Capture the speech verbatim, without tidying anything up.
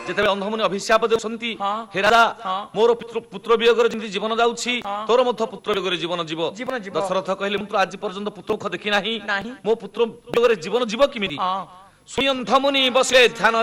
ଯେତେବେଳେ ଅନ୍ଧମୁନି ଅଭିଶାପ ଦେଉଛନ୍ତି ହଁ। ହେ ରାଜା ହଁ। ମୋର ପୁତ୍ର ପୁତ୍ର ବିୟୋଗରେ ଯେମିତି ଜୀବନ ଯାଉଛି ହଁ। ତୋର ମଧ୍ୟ ପୁତ୍ର ବିୟୋଗରେ ଜୀବନ ଯିବ ଜୀବନ ଯିବ। ଦଶରଥ କହିଲେ ମୁଁ ତ ଆଜି ପର୍ଯ୍ୟନ୍ତ ପୁତ୍ର ମୁଖ ଦେଖି ନାହିଁ ନାହିଁ। ମୋ ପୁତ୍ର ବିୟୋଗରେ ଜୀବନ ଯିବ କେମିତି ହଁ। ଶୁଣି ଅନ୍ଧମୁନି ବସିଲେ ଧ୍ୟାନ